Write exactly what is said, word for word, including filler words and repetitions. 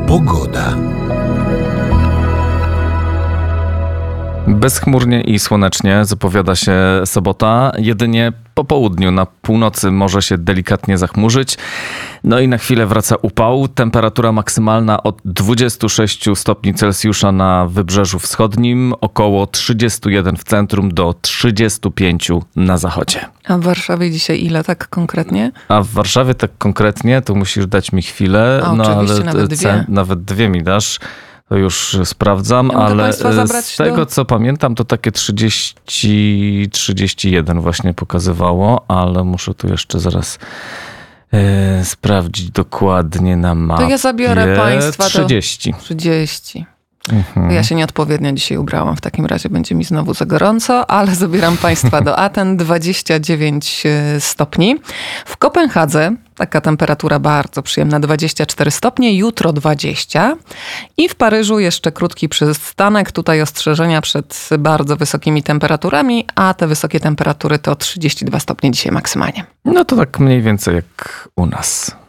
Pogoda. Bezchmurnie i słonecznie zapowiada się sobota. Jedynie po południu na północy może się delikatnie zachmurzyć. No i na chwilę wraca upał. Temperatura maksymalna od dwudziestu sześciu stopni Celsjusza na Wybrzeżu Wschodnim, około trzydziestu jeden w centrum do trzydziestu pięciu na zachodzie. A w Warszawie dzisiaj ile tak konkretnie? A w Warszawie tak konkretnie to musisz dać mi chwilę. A, no oczywiście, ale nawet dwie. Nawet dwie mi dasz. To już sprawdzam, Ja mogę ale państwa zabrać z tego, do... co pamiętam, to takie trzydzieści, trzydzieści jeden właśnie pokazywało, ale muszę tu jeszcze zaraz e, sprawdzić dokładnie na mapie. To ja zabiorę państwa do... trzydzieści. trzydzieści. Mhm. Ja się nieodpowiednio dzisiaj ubrałam. W takim razie będzie mi znowu za gorąco, ale zabieram państwa do Aten. dwadzieścia dziewięć stopni. W Kopenhadze taka temperatura bardzo przyjemna, dwadzieścia cztery stopnie, jutro dwadzieścia. I w Paryżu jeszcze krótki przystanek. Tutaj ostrzeżenia przed bardzo wysokimi temperaturami, a te wysokie temperatury to trzydzieści dwa stopnie dzisiaj maksymalnie. No to tak mniej więcej jak u nas.